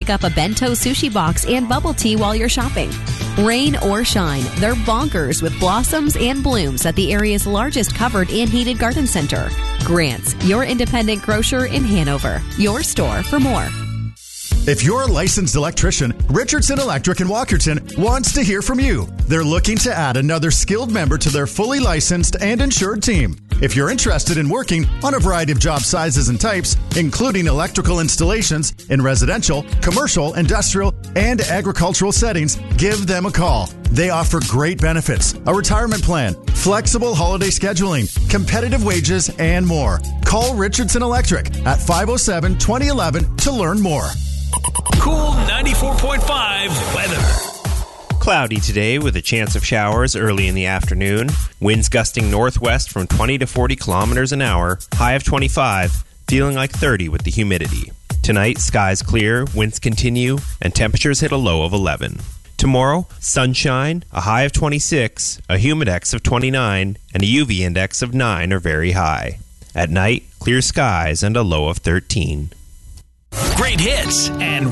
pick up a bento sushi box and bubble tea while you're shopping. Rain or shine, they're bonkers with blossoms and blooms at the area's largest covered and heated garden center. Grant's, your independent grocer in Hanover. Your store for more. If you're a licensed electrician, Richardson Electric in Walkerton wants to hear from you. They're looking to add another skilled member to their fully licensed and insured team. If you're interested in working on a variety of job sizes and types, including electrical installations in residential, commercial, industrial, and agricultural settings, give them a call. They offer great benefits, a retirement plan, flexible holiday scheduling, competitive wages, and more. Call Richardson Electric at 507-2011 to learn more. Cool 94.5 weather. Cloudy today with a chance of showers early in the afternoon. Winds gusting northwest from 20 to 40 kilometers an hour. High of 25, feeling like 30 with the humidity. Tonight, skies clear, winds continue, and temperatures hit a low of 11. Tomorrow, sunshine, a high of 26, a humidex of 29, and a UV index of 9 are very high. At night, clear skies and a low of 13. Great hits and